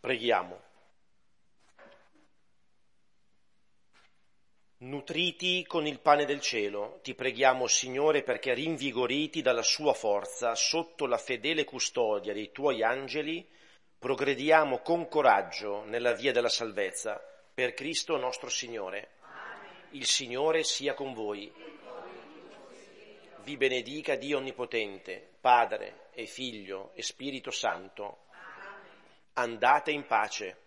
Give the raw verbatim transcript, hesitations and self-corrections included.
Preghiamo. Nutriti con il pane del cielo, ti preghiamo, Signore, perché rinvigoriti dalla sua forza, sotto la fedele custodia dei tuoi angeli, progrediamo con coraggio nella via della salvezza, per Cristo nostro Signore. Amen. Il Signore sia con voi. Vi benedica Dio Onnipotente, Padre e Figlio e Spirito Santo. Amen. Andate in pace.